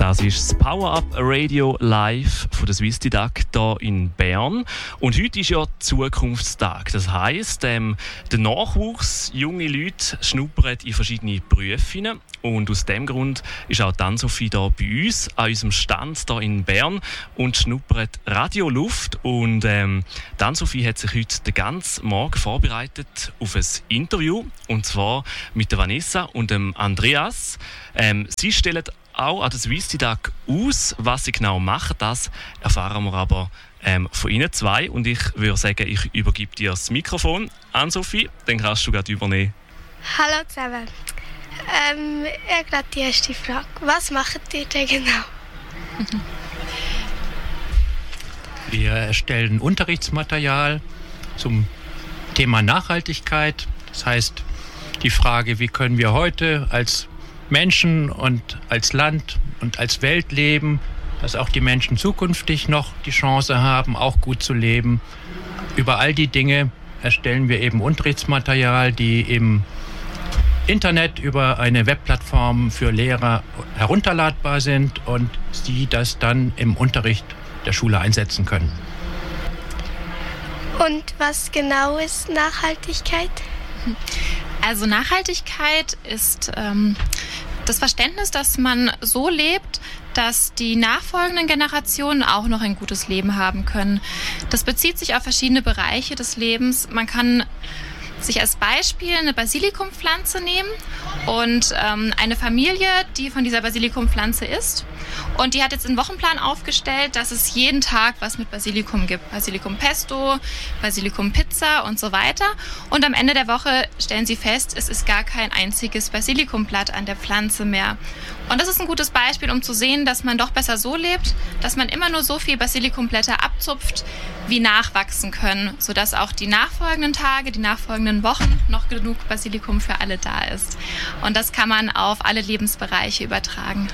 Das ist das Power-Up Radio Live von der Swissdidac hier in Bern. Und heute ist ja Zukunftstag. Das heisst, der Nachwuchs, junge Leute schnuppern in verschiedene Berufe hinein. Und aus diesem Grund ist auch Ann-Sophie hier bei uns, an unserem Stand hier in Bern und schnuppert Radioluft. Und Ann-Sophie hat sich heute den ganzen Morgen vorbereitet auf ein Interview. Und zwar mit der Vanessa und dem Andreas. Sie stellen auch an der Swissdidac aus. Was sie genau machen, das erfahren wir aber von Ihnen zwei. Und ich würde sagen, ich übergebe dir das Mikrofon, Ann-Sophie, dann kannst du gerade übernehmen. Hallo zusammen. Gerade die erste Frage. Was macht ihr denn genau? Wir erstellen Unterrichtsmaterial zum Thema Nachhaltigkeit. Das heißt, die Frage, wie können wir heute als Menschen und als Land und als Welt leben, dass auch die Menschen zukünftig noch die Chance haben, auch gut zu leben. Über all die Dinge erstellen wir eben Unterrichtsmaterial, die im Internet über eine Webplattform für Lehrer herunterladbar sind und sie das dann im Unterricht der Schule einsetzen können. Und was genau ist Nachhaltigkeit? Also Nachhaltigkeit ist das Verständnis, dass man so lebt, dass die nachfolgenden Generationen auch noch ein gutes Leben haben können. Das bezieht sich auf verschiedene Bereiche des Lebens. Man kann sich als Beispiel eine Basilikumpflanze nehmen und eine Familie, die von dieser Basilikumpflanze isst. Und die hat jetzt einen Wochenplan aufgestellt, dass es jeden Tag was mit Basilikum gibt. Basilikum Pesto, Basilikum Pizza und so weiter. Und am Ende der Woche stellen sie fest, es ist gar kein einziges Basilikumblatt an der Pflanze mehr. Und das ist ein gutes Beispiel, um zu sehen, dass man doch besser so lebt, dass man immer nur so viel Basilikumblätter abzupft, wie nachwachsen können, sodass auch die nachfolgenden Tage, die nachfolgenden Wochen noch genug Basilikum für alle da ist. Und das kann man auf alle Lebensbereiche übertragen.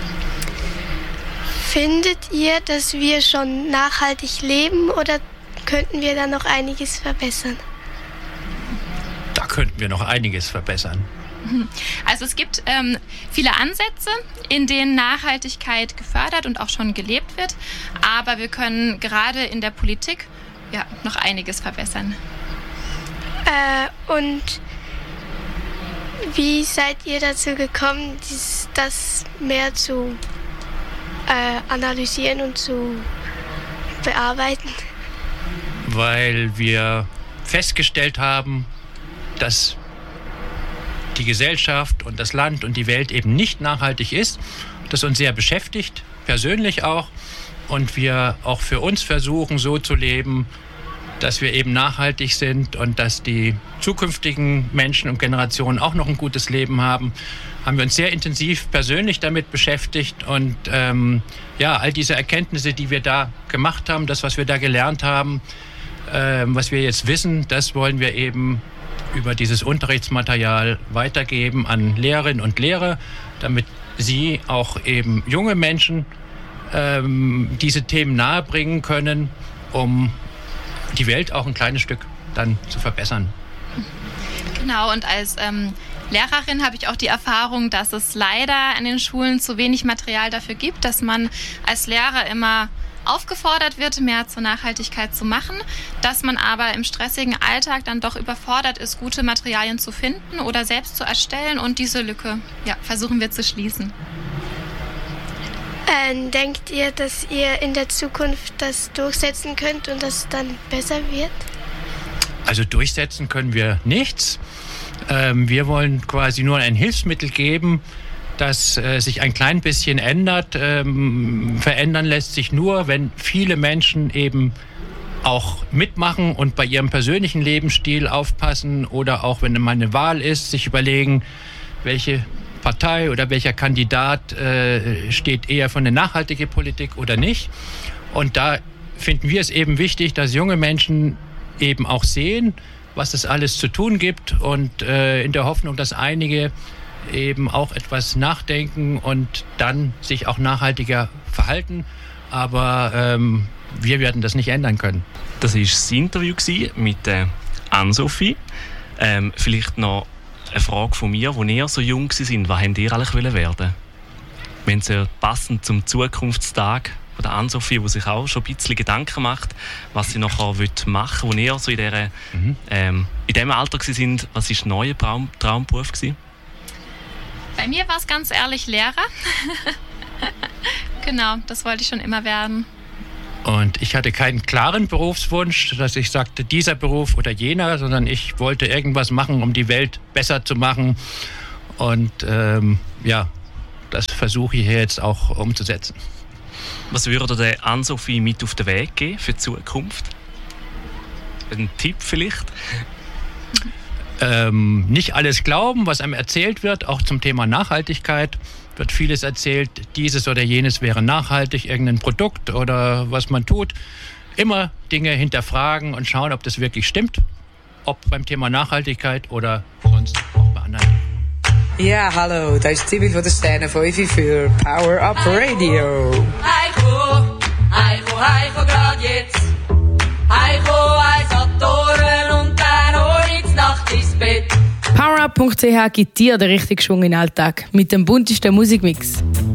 Findet ihr, dass wir schon nachhaltig leben oder könnten wir da noch einiges verbessern? Da könnten wir noch einiges verbessern. Also es gibt viele Ansätze, in denen Nachhaltigkeit gefördert und auch schon gelebt wird. Aber wir können gerade in der Politik noch einiges verbessern. Und wie seid ihr dazu gekommen, das mehr zu analysieren und zu bearbeiten? Weil wir festgestellt haben, dass die Gesellschaft und das Land und die Welt eben nicht nachhaltig ist. Das uns sehr beschäftigt, persönlich auch. Und wir auch für uns versuchen, so zu leben, dass wir eben nachhaltig sind und dass die zukünftigen Menschen und Generationen auch noch ein gutes Leben haben, haben wir uns sehr intensiv persönlich damit beschäftigt. Und all diese Erkenntnisse, die wir da gemacht haben, das, was wir da gelernt haben, was wir jetzt wissen, das wollen wir eben über dieses Unterrichtsmaterial weitergeben an Lehrerinnen und Lehrer, damit sie auch eben junge Menschen diese Themen nahebringen können, um die Welt auch ein kleines Stück dann zu verbessern. Genau, und als Lehrerin habe ich auch die Erfahrung, dass es leider an den Schulen zu wenig Material dafür gibt, dass man als Lehrer immer aufgefordert wird, mehr zur Nachhaltigkeit zu machen, dass man aber im stressigen Alltag dann doch überfordert ist, gute Materialien zu finden oder selbst zu erstellen, und diese Lücke versuchen wir zu schließen. Denkt ihr, dass ihr in der Zukunft das durchsetzen könnt und das dann besser wird? Also durchsetzen können wir nichts. Wir wollen quasi nur ein Hilfsmittel geben, das sich ein klein bisschen ändert. Verändern lässt sich nur, wenn viele Menschen eben auch mitmachen und bei ihrem persönlichen Lebensstil aufpassen oder auch, wenn mal eine Wahl ist, sich überlegen, welche Partei oder welcher Kandidat steht eher für eine nachhaltige Politik oder nicht. Und da finden wir es eben wichtig, dass junge Menschen eben auch sehen, was es alles zu tun gibt, und in der Hoffnung, dass einige eben auch etwas nachdenken und dann sich auch nachhaltiger verhalten. Aber wir werden das nicht ändern können. Das war das Interview mit Ann-Sophie. Vielleicht noch eine Frage von mir, als ihr so jung waren. Was habt ihr eigentlich werden? Wir haben sehr passend zum Zukunftstag von der Ann-Sophie, die sich auch schon ein bisschen Gedanken macht, was sie nachher machen will. Als ihr so in diesem Alter sind, was war der neue Traumberuf gewesen? Bei mir war es ganz ehrlich Lehrer. Genau, das wollte ich schon immer werden. Und ich hatte keinen klaren Berufswunsch, dass ich sagte, dieser Beruf oder jener, sondern ich wollte irgendwas machen, um die Welt besser zu machen. Und das versuche ich hier jetzt auch umzusetzen. Was würde der Ann-Sophie mit auf den Weg geben für die Zukunft? Ein Tipp vielleicht? Nicht alles glauben, was einem erzählt wird, auch zum Thema Nachhaltigkeit. Wird vieles erzählt, dieses oder jenes wäre nachhaltig, irgendein Produkt oder was man tut. Immer Dinge hinterfragen und schauen, ob das wirklich stimmt. Ob beim Thema Nachhaltigkeit oder sonst auch bei anderen Dingen. Ja, hallo, dat is Tibi van de Stijnen für Power Up Radio. Heiko, grad jetzt. Heiko, Eisatoren und dann heute Nacht ins Bett. PowerUp.ch gibt dir den richtigen Schwung in den Alltag mit dem buntesten Musikmix.